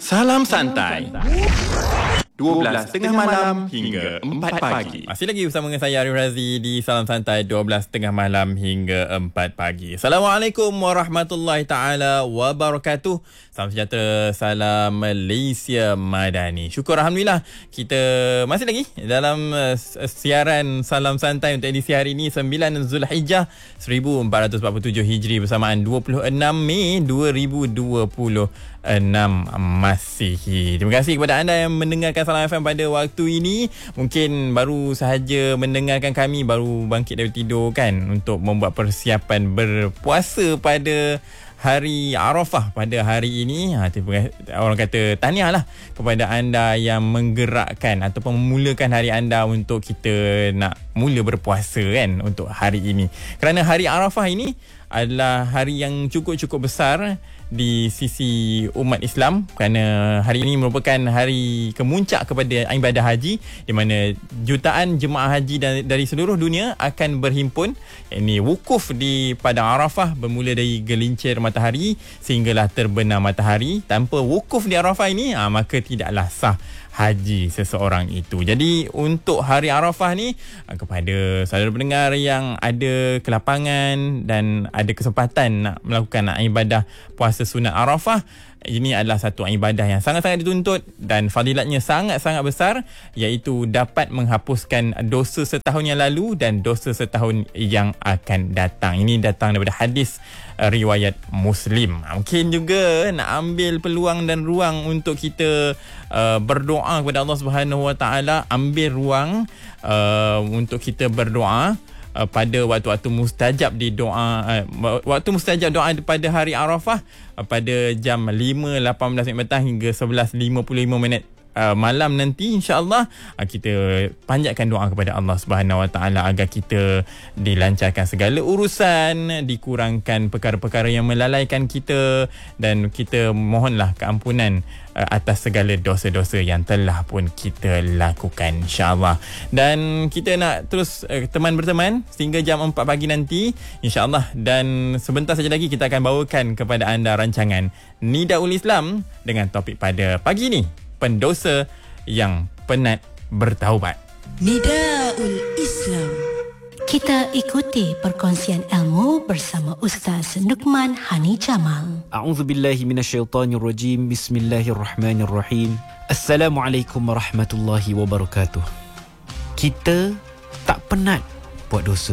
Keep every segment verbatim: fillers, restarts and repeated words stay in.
Salam Santai. dua belas tengah malam hingga empat pagi. Masih lagi bersama dengan saya Arif Razi di Salam Santai dua belas tengah malam hingga empat pagi. Assalamualaikum warahmatullahi taala wabarakatuh. Salam sejahtera, salam Malaysia Madani. Syukur Alhamdulillah kita masih lagi dalam uh, siaran Salam Santai untuk edisi hari ini sembilan Zulhijjah seribu empat ratus empat puluh tujuh Hijri bersamaan dua puluh enam Mei dua ribu dua puluh enam Masihi. Terima kasih kepada anda yang mendengarkan Salam F M pada waktu ini. Mungkin baru sahaja mendengarkan kami, baru bangkit dari tidur kan, untuk membuat persiapan berpuasa pada hari Arafah pada hari ini. Ha, orang kata tahniah lah kepada anda yang menggerakkan ataupun memulakan hari anda untuk kita nak mula berpuasa kan untuk hari ini. Kerana hari Arafah ini adalah hari yang cukup-cukup besar di sisi umat Islam, kerana hari ini merupakan hari kemuncak kepada ibadah haji, di mana jutaan jemaah haji dari seluruh dunia akan berhimpun, ini wukuf di Padang Arafah bermula dari gelincir matahari sehinggalah terbenam matahari. Tanpa wukuf di Arafah ini, ha, maka tidaklah sah haji seseorang itu. Jadi untuk hari Arafah ni, kepada saudara pendengar yang ada kelapangan dan ada kesempatan nak melakukan ibadah puasa sunat Arafah, ini adalah satu ibadah yang sangat-sangat dituntut dan fadilatnya sangat-sangat besar, iaitu dapat menghapuskan dosa setahun yang lalu dan dosa setahun yang akan datang. Ini datang daripada hadis uh, riwayat Muslim. Mungkin juga nak ambil peluang dan ruang untuk kita uh, berdoa kepada Allah Subhanahu Wa Taala, ambil ruang uh, untuk kita berdoa Uh, pada waktu-waktu mustajab di doa, uh, waktu mustajab doa pada hari Arafah, uh, pada jam lima lapan belas minit petang hingga sebelas lima puluh lima minit uh, malam nanti, insya-Allah uh, kita panjatkan doa kepada Allah Subhanahu Wa Taala agar kita dilancarkan segala urusan, dikurangkan perkara-perkara yang melalaikan kita, dan kita mohonlah keampunan atas segala dosa-dosa yang telah pun kita lakukan, insya-Allah. Dan kita nak terus uh, teman berteman sehingga jam empat pagi nanti, insya-Allah. Dan sebentar saja lagi kita akan bawakan kepada anda rancangan Nidaul Islam dengan topik pada pagi ini, pendosa yang penat bertaubat. Nidaul Islam. Kita ikuti perkongsian ilmu bersama Ustaz Nukman Hani Jamal. A'udzubillahi minasyaitonirrajim. Bismillahirrahmanirrahim. Assalamualaikum warahmatullahi wabarakatuh. Kita tak penat buat dosa,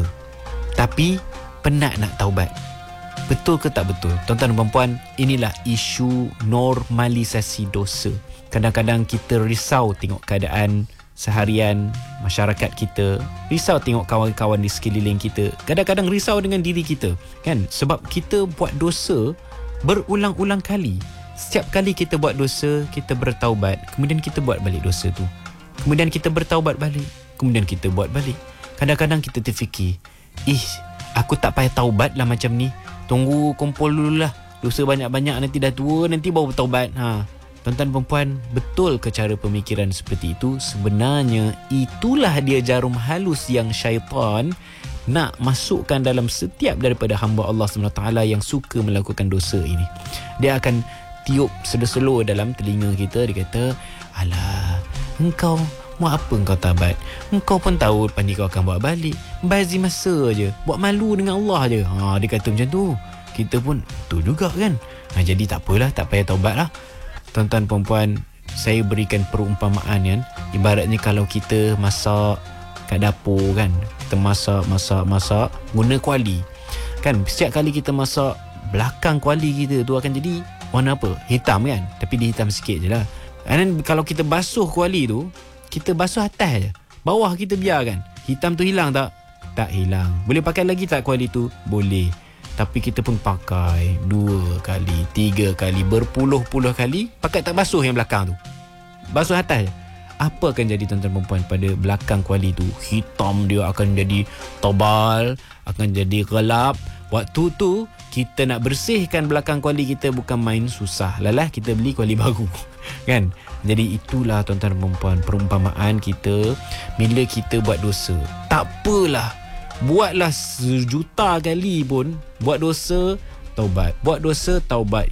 tapi penat nak taubat. Betul ke tak betul? Tuan-tuan dan puan-puan, inilah isu normalisasi dosa. Kadang-kadang kita risau tengok keadaan seharian masyarakat kita, risau tengok kawan-kawan di sekeliling kita, kadang-kadang risau dengan diri kita kan, sebab kita buat dosa berulang-ulang kali. Setiap kali kita buat dosa, kita bertaubat, kemudian kita buat balik dosa tu, kemudian kita bertaubat balik, kemudian kita buat balik. Kadang-kadang kita terfikir, ih, aku tak payah taubat lah macam ni, tunggu kumpul dululah dosa banyak-banyak, nanti dah tua nanti baru bertaubat. Ha, tuan-tuan perempuan, betul ke cara pemikiran seperti itu? Sebenarnya itulah dia jarum halus yang syaitan nak masukkan dalam setiap daripada hamba Allah subhanahu wa taala yang suka melakukan dosa ini. Dia akan tiup selo-selo dalam telinga kita. Dia kata, alah, engkau mau apa engkau tabat? Engkau pun tahu lepas ni kau akan buat balik. Bazir masa je, buat malu dengan Allah je. Ha, dia kata macam tu. Kita pun tu juga kan. Ha, jadi tak apalah, tak payah taubat lah. Tuan-tuan perempuan, saya berikan perumpamaan kan, ibaratnya kalau kita masak kat dapur kan, kita masak masak masak guna kuali kan, setiap kali kita masak, belakang kuali kita tu akan jadi warna apa? Hitam kan, tapi dia hitam sikit je lah. And then kalau kita basuh kuali tu, kita basuh atas je, bawah kita biarkan, hitam tu hilang tak? Tak hilang. Boleh pakai lagi tak kuali tu? Boleh. Tapi kita pun pakai dua kali, tiga kali, berpuluh-puluh kali, pakai tak basuh yang belakang tu, basuh atas je. Apa akan jadi tuan-tuan perempuan pada belakang kuali tu? Hitam dia akan jadi tebal, akan jadi gelap. Waktu tu kita nak bersihkan belakang kuali kita bukan main susah. Lalah kita beli kuali baru kan. Jadi itulah tuan-tuan perempuan perumpamaan kita bila kita buat dosa. Tak apalah, buatlah sejuta kali pun buat dosa, taubat. Buat dosa, taubat.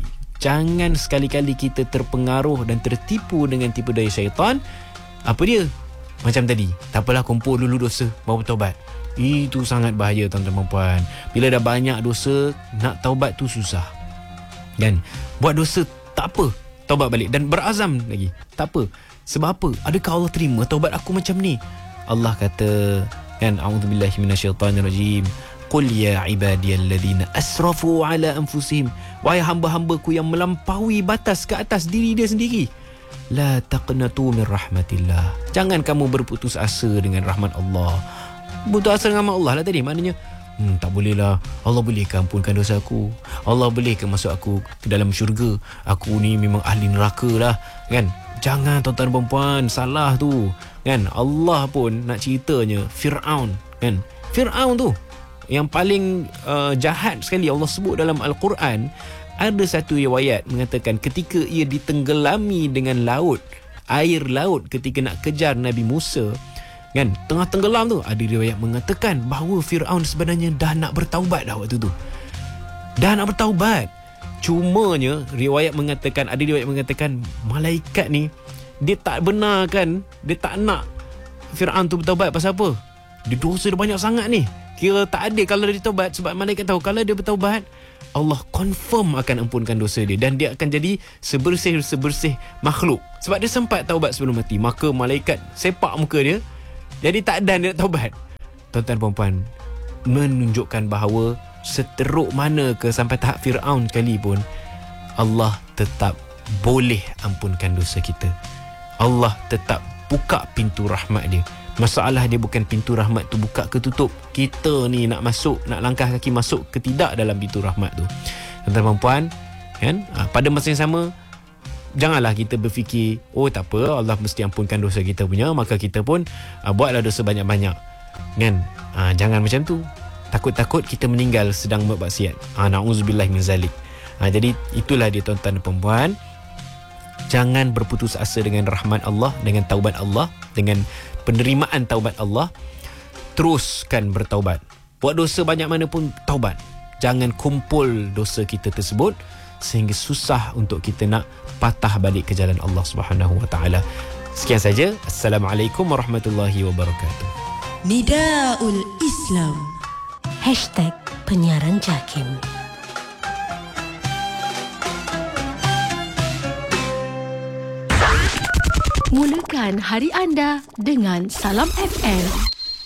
Jangan sekali-kali kita terpengaruh dan tertipu dengan tipu daya syaitan. Apa dia? Macam tadi, tak apalah, kumpul dulu dosa baru taubat. Itu sangat bahaya tuan-tuan dan puan. Bila dah banyak dosa, nak taubat tu susah. Kan? Buat dosa tak apa, taubat balik dan berazam lagi. Tak apa. Sebab apa? Adakah Allah terima taubat aku macam ni? Allah kata, kan, a'udzubillahi minasyaitanirrajim. Qul ya ibadiyalladzina asrafu ala anfusihim. Wahai hamba-hambaku yang melampaui batas ke atas diri dia sendiri. La taqnatu min rahmatillah. Jangan kamu berputus asa dengan rahmat Allah. Putus asa dengan rahmat Allah lah tadi. Maknanya, hmm, tak boleh lah. Allah boleh ke ampunkan dosa aku? Allah boleh ke masuk aku ke dalam syurga? Aku ni memang ahli neraka lah. Kan? Jangan tuan-tuan dan perempuan, salah tu. Kan? Allah pun nak ceritanya Fir'aun. Kan? Fir'aun tu yang paling uh, jahat sekali Allah sebut dalam Al-Quran. Ada satu riwayat mengatakan ketika ia ditenggelami dengan laut, air laut ketika nak kejar Nabi Musa, kan, tengah tenggelam tu, ada riwayat mengatakan bahawa Fir'aun sebenarnya dah nak bertaubat dah waktu tu. Dah nak bertaubat. Cumanya riwayat mengatakan, ada riwayat mengatakan malaikat ni dia tak benarkan, dia tak nak Fir'aun tu bertaubat. Pasal apa? Dia dosa dia banyak sangat ni. Kira tak ada kalau dia bertaubat, sebab malaikat tahu kalau dia bertaubat, Allah confirm akan ampunkan dosa dia dan dia akan jadi sebersih-sebersih makhluk. Sebab dia sempat taubat sebelum mati, maka malaikat sepak muka dia, jadi tak ada dia taubat. Tuan-tuan perempuan, menunjukkan bahawa seteruk mana ke sampai tahap Fir'aun sekalipun, Allah tetap boleh ampunkan dosa kita. Allah tetap buka pintu rahmat dia. Masalah dia bukan pintu rahmat tu buka ke tutup. Kita ni nak masuk, nak langkah kaki masuk ke tidak dalam pintu rahmat tu. Tuan-tuan puan, kan? Ha, pada masa yang sama, janganlah kita berfikir, oh tak apa, Allah mesti ampunkan dosa kita punya, maka kita pun ha, buatlah dosa banyak-banyak. Kan? Ha, jangan macam tu. Takut-takut kita meninggal sedang buat maksiat. Ha, na'udzubillah min zalik. Ha, jadi itulah dia tuan-tuan dan puan. Jangan berputus asa dengan rahmat Allah, dengan taubat Allah, dengan penerimaan taubat Allah. Teruskan bertaubat. Buat dosa banyak mana pun taubat. Jangan kumpul dosa kita tersebut sehingga susah untuk kita nak patah balik ke jalan Allah Subhanahu Wa Taala. Sekian saja. Assalamualaikum warahmatullahi wabarakatuh. Nidaul Islam. Hashtag Penyiaran Jakim. Mulakan hari anda dengan Salam F M.